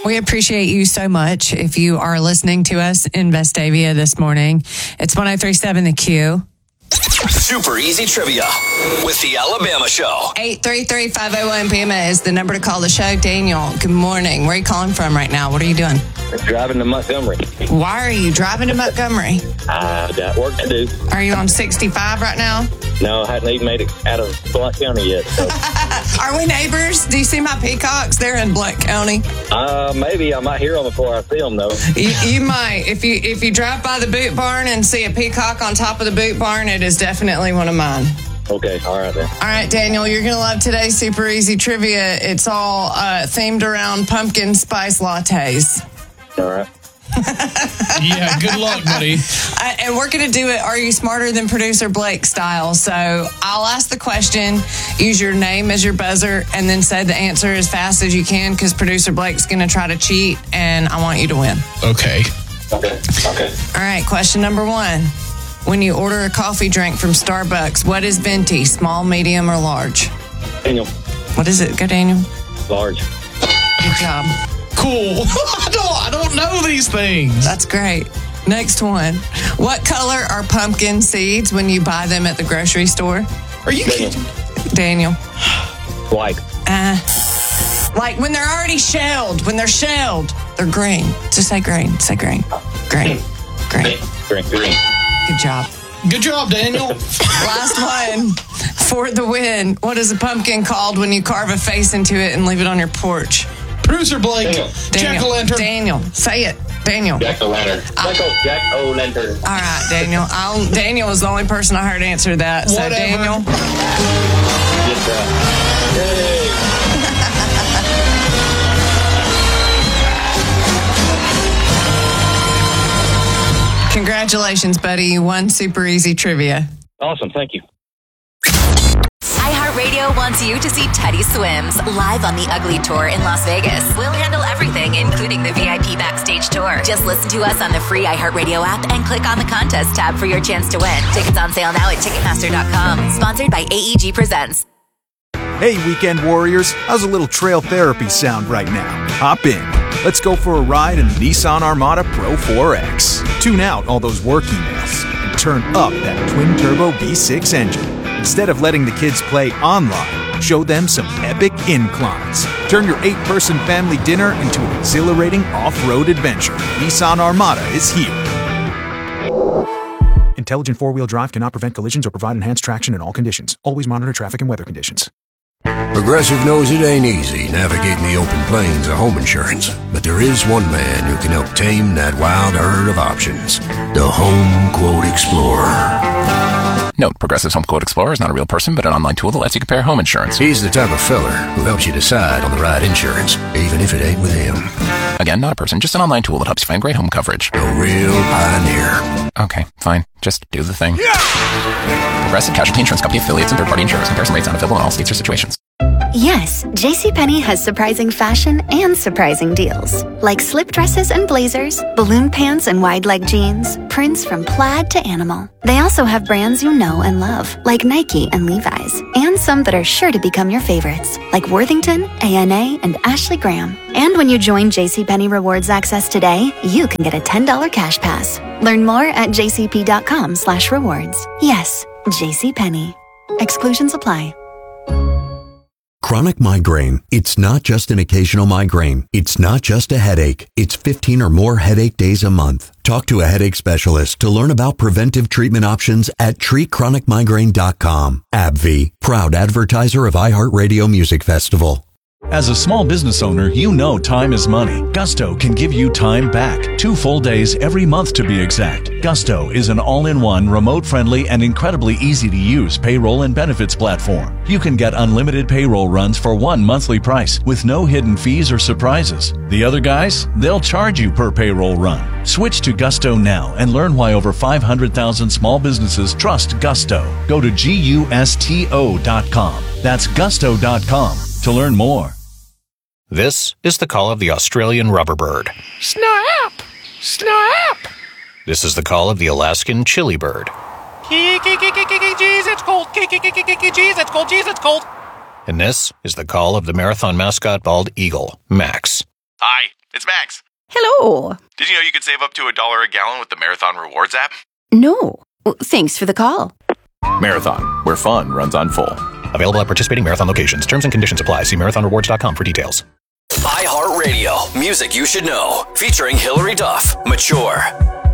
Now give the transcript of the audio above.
We appreciate you so much. If you are listening to us in Vestavia this morning, it's 103.7 The Q. Super easy trivia with the Alabama Show. 833-501-PAMA is the number to call the show. Daniel, good morning. Where are you calling from right now? What are you doing? Driving to Montgomery. Why are you driving to Montgomery? I got work to do. Are you on 65 right now? No, I hadn't even made it out of Blount County yet. So. Are we neighbors? Do you see my peacocks? They're in Blount County. Maybe I might hear them before I see them, though. You might. If you drive by the boot barn and see a peacock on top of the boot barn, it is definitely one of mine. Okay, all right then. All right, Daniel, you're going to love today's super easy trivia. It's all themed around pumpkin spice lattes. All right. Yeah, good luck, buddy. And we're going to do it, Are You Smarter Than Producer Blake style. So I'll ask the question, use your name as your buzzer, and then say the answer as fast as you can, because Producer Blake's going to try to cheat, and I want you to win. Okay. Okay. All right, question number 1. When you order a coffee drink from Starbucks, what is venti, small, medium, or large? Daniel. What is it? Go, Daniel. Large. Good job. Cool. I don't know these things. That's great. Next one. What color are pumpkin seeds when you buy them at the grocery store? Are you kidding? Daniel. White. Like when they're already shelled. When they're shelled, they're green. Just say green. Say green. Green. Green. Green. Good job. Good job, Daniel. Last one for the win. What is a pumpkin called when you carve a face into it and leave it on your porch? Producer Blake, jack-o'-lantern. Daniel, say it. Daniel. Jack-o'-lantern. Jack-o'-lantern. All right, Daniel. Daniel was the only person I heard answer that. So, Whatever. Daniel. Good job. Yay. Congratulations, buddy. You won super easy trivia. Awesome, thank you. iHeartRadio wants you to see Teddy Swims live on the Ugly Tour in Las Vegas. We'll handle everything, including the VIP backstage tour. Just listen to us on the free iHeartRadio app and click on the contest tab for your chance to win. Tickets on sale now at Ticketmaster.com. Sponsored by AEG Presents. Hey, weekend warriors, how's a little trail therapy sound right now? Hop in. Let's go for a ride in the Nissan Armada Pro 4X. Tune out all those work emails and turn up that twin-turbo V6 engine. Instead of letting the kids play online, show them some epic inclines. Turn your 8-person family dinner into an exhilarating off-road adventure. Nissan Armada is here. Intelligent four-wheel drive cannot prevent collisions or provide enhanced traction in all conditions. Always monitor traffic and weather conditions. Progressive knows it ain't easy navigating the open plains of home insurance, but there is one man who can help tame that wild herd of options. The Home Quote Explorer. Note, Progressive's Home Quote Explorer is not a real person, but an online tool that lets you compare home insurance. He's the type of feller who helps you decide on the right insurance, even if it ain't with him. Again, not a person, just an online tool that helps you find great home coverage. A real pioneer. Okay, fine. Just do the thing. Progressive Casualty Insurance Company affiliates and third-party insurers. Comparison rates not available in all states or situations. Yes, JCPenney has surprising fashion and surprising deals. Like slip dresses and blazers, balloon pants and wide leg jeans, prints from plaid to animal. They also have brands you know and love, like Nike and Levi's, and some that are sure to become your favorites, like Worthington, ANA, and Ashley Graham. And when you join JCPenney Rewards Access today, you can get a $10 cash pass. Learn more at jcp.com/rewards. Yes, JCPenney. Exclusions apply. Chronic migraine. It's not just an occasional migraine. It's not just a headache. It's 15 or more headache days a month. Talk to a headache specialist to learn about preventive treatment options at treatchronicmigraine.com. AbbVie, proud advertiser of iHeartRadio Music Festival. As a small business owner, you know time is money. Gusto can give you time back. 2 full days every month to be exact. Gusto is an all-in-one, remote-friendly, and incredibly easy-to-use payroll and benefits platform. You can get unlimited payroll runs for one monthly price with no hidden fees or surprises. The other guys, they'll charge you per payroll run. Switch to Gusto now and learn why over 500,000 small businesses trust Gusto. Go to GUSTO.com. That's Gusto.com to learn more. This is the call of the Australian rubber bird. Snap! Snap! This is the call of the Alaskan chili bird. Jeez, it's cold. Jeez, it's cold. Jeez, it's cold. And this is the call of the marathon mascot bald eagle, Max. Hi, it's Max. Hello. Did you know you could save up to $1 a gallon with the Marathon Rewards app? No. Well, thanks for the call. Marathon, where fun runs on full. Available at participating Marathon locations. Terms and conditions apply. See marathonrewards.com for details. iHeartRadio, music you should know. Featuring Hillary Duff, Mature.